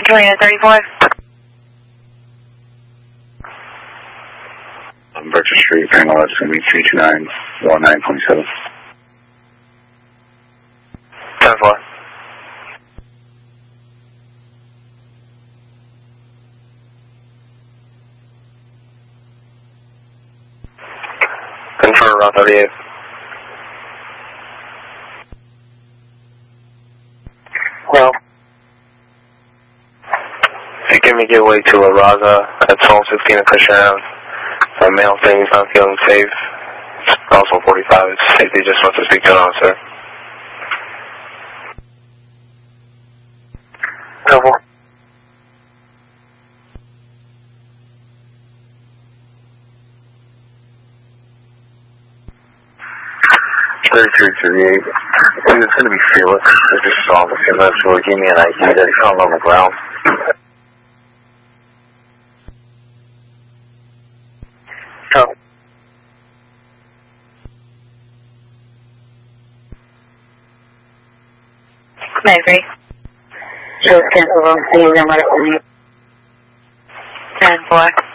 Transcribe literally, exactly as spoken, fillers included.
Angelina thirty-four. Um, Berkshire Street, Panel, that's going to be three two nine one nine point seven. ten four. Confirm Route thirty-eight. Well, If you give me give way to La Raza at twelve fifteen at Cushman, my male thing is not feeling safe. It's also forty-five. It's safety just wants to speak to an officer. double. thirty-three thirty-eight. It's going to be Felix. I just saw him a few minutes ago. He gave me an I D that he found on the ground. Oh. Maybe. So cancel on seeing them right at me. ten four.